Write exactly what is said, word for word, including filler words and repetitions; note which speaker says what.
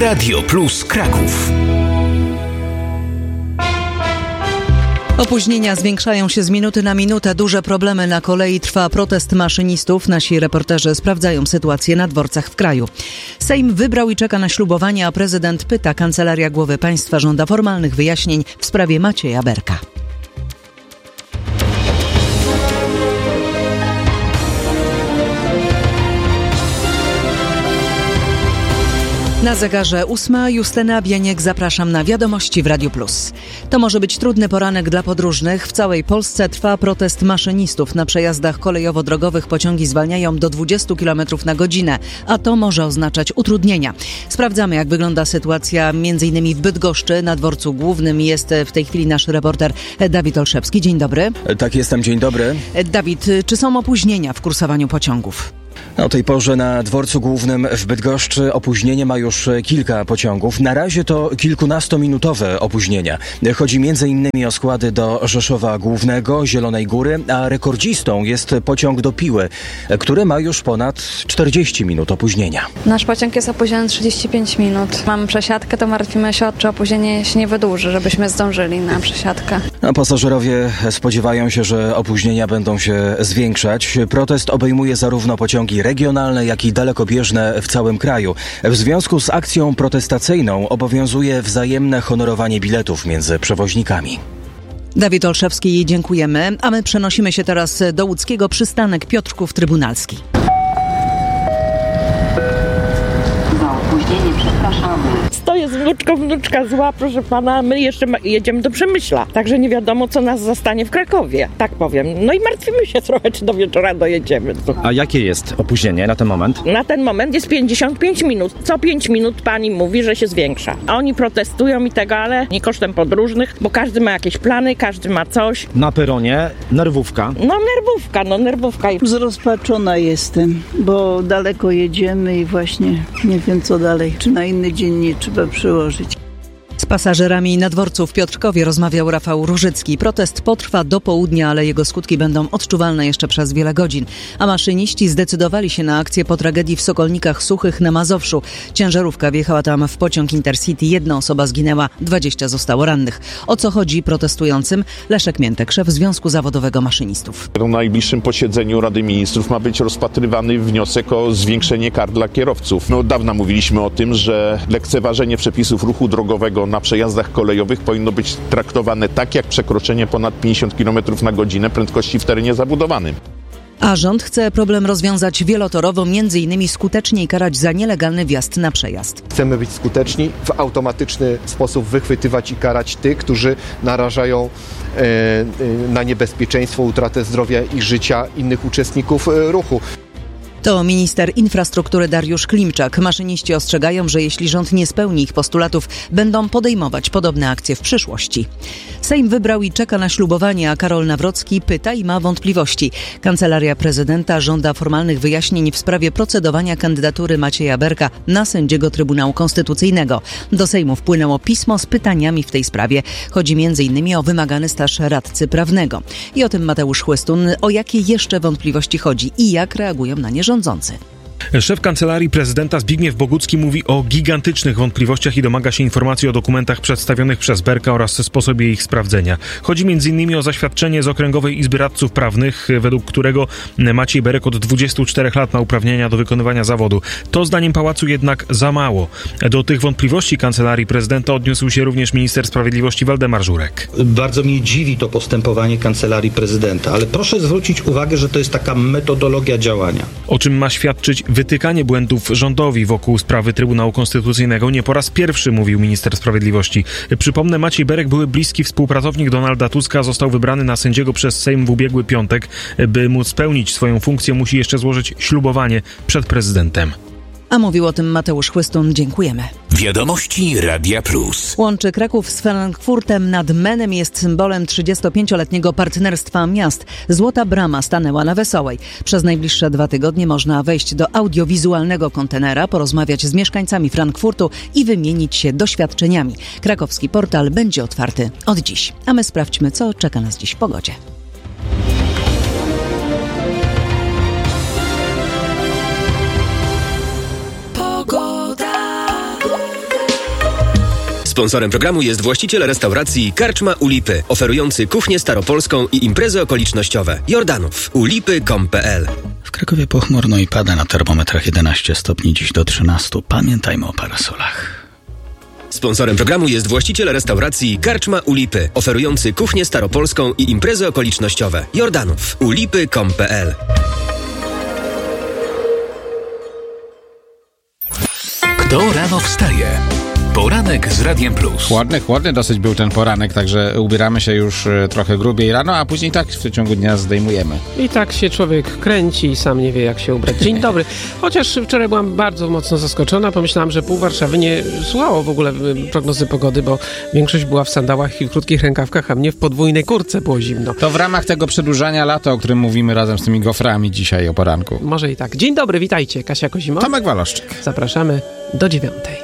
Speaker 1: Radio Plus Kraków.
Speaker 2: Opóźnienia zwiększają się z minuty na minutę. Duże problemy na kolei. Trwa protest maszynistów. Nasi reporterzy sprawdzają sytuację na dworcach w kraju. Sejm wybrał i czeka na ślubowanie, a prezydent pyta. Kancelaria Głowy Państwa żąda formalnych wyjaśnień w sprawie Macieja Berka. Na zegarze ósma. Justyna Bieniek, zapraszam na wiadomości w Radiu Plus. To może być trudny poranek dla podróżnych. W całej Polsce trwa protest maszynistów. Na przejazdach kolejowo-drogowych pociągi zwalniają do dwudziestu kilometrów na godzinę, a to może oznaczać utrudnienia. Sprawdzamy, jak wygląda sytuacja m.in. w Bydgoszczy. Na dworcu głównym jest w tej chwili nasz reporter Dawid Olszewski. Dzień dobry.
Speaker 3: Tak, jestem. Dzień dobry.
Speaker 2: Dawid, czy są opóźnienia w kursowaniu pociągów?
Speaker 3: O tej porze na dworcu głównym w Bydgoszczy opóźnienie ma już kilka pociągów. Na razie to kilkunastominutowe opóźnienia. Chodzi między innymi o składy do Rzeszowa Głównego, Zielonej Góry, a rekordzistą jest pociąg do Piły, który ma już ponad czterdzieści minut opóźnienia.
Speaker 4: Nasz pociąg jest opóźniony trzydzieści pięć minut. Mamy przesiadkę, to martwimy się, czy opóźnienie się nie wydłuży, żebyśmy zdążyli na przesiadkę.
Speaker 3: A pasażerowie spodziewają się, że opóźnienia będą się zwiększać. Protest obejmuje zarówno pociągi regionalne, jak i dalekobieżne w całym kraju. W związku z akcją protestacyjną obowiązuje wzajemne honorowanie biletów między przewoźnikami.
Speaker 2: Dawid Olszewski, dziękujemy. A my przenosimy się teraz do łódzkiego. Przystanek Piotrków Trybunalski.
Speaker 5: Za opóźnienie przepraszamy.
Speaker 6: Stoję z wnuczką, wnuczka zła, proszę pana, my jeszcze ma- jedziemy do Przemyśla, także nie wiadomo, co nas zastanie w Krakowie, tak powiem. No i martwimy się trochę, czy do wieczora dojedziemy.
Speaker 7: A jakie jest opóźnienie na ten moment?
Speaker 6: Na ten moment jest pięćdziesiąt pięć minut. Co pięć minut pani mówi, że się zwiększa. A oni protestują i tego, ale nie kosztem podróżnych, bo każdy ma jakieś plany, każdy ma coś.
Speaker 7: Na peronie nerwówka.
Speaker 6: No nerwówka, no nerwówka.
Speaker 8: Zrozpaczona jestem, bo daleko jedziemy i właśnie nie wiem, co dalej. Czy na inny dzień nie trzeba przyłożyć.
Speaker 2: Z pasażerami na dworcu w Piotrkowie rozmawiał Rafał Różycki. Protest potrwa do południa, ale jego skutki będą odczuwalne jeszcze przez wiele godzin. A maszyniści zdecydowali się na akcję po tragedii w Sokolnikach Suchych na Mazowszu. Ciężarówka wjechała tam w pociąg Intercity. Jedna osoba zginęła, dwadzieścia zostało rannych. O co chodzi protestującym? Leszek Miętek, szef Związku Zawodowego Maszynistów.
Speaker 9: Na najbliższym posiedzeniu Rady Ministrów ma być rozpatrywany wniosek o zwiększenie kar dla kierowców. No, od dawna mówiliśmy o tym, że lekceważenie przepisów ruchu drogowego na przejazdach kolejowych powinno być traktowane tak jak przekroczenie ponad pięćdziesiąt kilometrów na godzinę prędkości w terenie zabudowanym.
Speaker 2: A rząd chce problem rozwiązać wielotorowo, między innymi skutecznie karać za nielegalny wjazd na przejazd.
Speaker 10: Chcemy być skuteczni, w automatyczny sposób wychwytywać i karać tych, którzy narażają e, e, na niebezpieczeństwo, utratę zdrowia i życia innych uczestników e, ruchu.
Speaker 2: To minister infrastruktury Dariusz Klimczak. Maszyniści ostrzegają, że jeśli rząd nie spełni ich postulatów, będą podejmować podobne akcje w przyszłości. Sejm wybrał i czeka na ślubowanie, a Karol Nawrocki pyta i ma wątpliwości. Kancelaria prezydenta żąda formalnych wyjaśnień w sprawie procedowania kandydatury Macieja Berka na sędziego Trybunału Konstytucyjnego. Do Sejmu wpłynęło pismo z pytaniami w tej sprawie. Chodzi między innymi o wymagany staż radcy prawnego. I o tym Mateusz Chłystun. O jakie jeszcze wątpliwości chodzi i jak reagują na nie rządzący?
Speaker 11: Szef Kancelarii Prezydenta Zbigniew Bogucki mówi o gigantycznych wątpliwościach i domaga się informacji o dokumentach przedstawionych przez Berka oraz sposobie ich sprawdzenia. Chodzi między innymi o zaświadczenie z Okręgowej Izby Radców Prawnych, według którego Maciej Berek od dwudziestu czterech lat ma uprawnienia do wykonywania zawodu. To zdaniem Pałacu jednak za mało. Do tych wątpliwości Kancelarii Prezydenta odniósł się również minister sprawiedliwości Waldemar Żurek.
Speaker 12: Bardzo mnie dziwi to postępowanie Kancelarii Prezydenta, ale proszę zwrócić uwagę, że to jest taka metodologia działania.
Speaker 11: O czym ma świadczyć wytykanie błędów rządowi wokół sprawy Trybunału Konstytucyjnego. Nie po raz pierwszy, mówił minister sprawiedliwości. Przypomnę, Maciej Berek, były bliski współpracownik Donalda Tuska, został wybrany na sędziego przez Sejm w ubiegły piątek. By móc spełnić swoją funkcję, musi jeszcze złożyć ślubowanie przed prezydentem.
Speaker 2: A mówił o tym Mateusz Chłystun. Dziękujemy.
Speaker 1: Wiadomości Radia Plus.
Speaker 2: Łączy Kraków z Frankfurtem nad Menem, jest symbolem trzydziestopięcioletniego partnerstwa miast. Złota brama stanęła na Wesołej. Przez najbliższe dwa tygodnie można wejść do audiowizualnego kontenera, porozmawiać z mieszkańcami Frankfurtu i wymienić się doświadczeniami. Krakowski portal będzie otwarty od dziś. A my sprawdźmy, co czeka nas dziś w pogodzie.
Speaker 13: Sponsorem programu jest właściciel restauracji Karczma u Lipy, oferujący kuchnię staropolską i imprezy okolicznościowe. Jordanów. ulipy kropka com kropka p l.
Speaker 14: W Krakowie pochmurno i pada, na termometrach jedenaście stopni, dziś do trzynastu. Pamiętajmy o parasolach.
Speaker 13: Sponsorem programu jest właściciel restauracji Karczma u Lipy, oferujący kuchnię staropolską i imprezy okolicznościowe. Jordanów. ulipy kropka com kropka p l.
Speaker 1: Kto rano wstaje? Poranek z Radiem Plus.
Speaker 15: Chłodny, chłodny dosyć był ten poranek, także ubieramy się już trochę grubiej rano, a później tak w ciągu dnia zdejmujemy.
Speaker 16: I tak się człowiek kręci i sam nie wie, jak się ubrać. Dzień dobry. Chociaż wczoraj byłam bardzo mocno zaskoczona. Pomyślałam, że pół Warszawy nie słuchało w ogóle prognozy pogody, bo większość była w sandałach i w krótkich rękawkach, a mnie w podwójnej kurtce było zimno.
Speaker 15: To w ramach tego przedłużania lata, o którym mówimy razem z tymi goframi dzisiaj o poranku.
Speaker 16: Może i tak. Dzień dobry, witajcie. Kasia Kozimowska.
Speaker 15: Tomek Waloszczyk.
Speaker 16: Zapraszamy do dziewiątej.